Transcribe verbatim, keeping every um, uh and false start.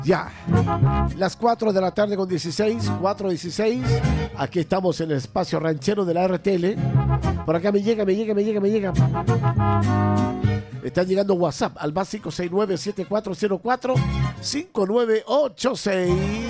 Ya, las cuatro de la tarde con dieciséis, cuatro dieciséis. Aquí estamos en el espacio ranchero de la R T L. Por acá me llega, me llega, me llega, me llega. Están llegando WhatsApp al más cinco seis nueve, siete cuatro cero cuatro, cinco nueve ocho seis.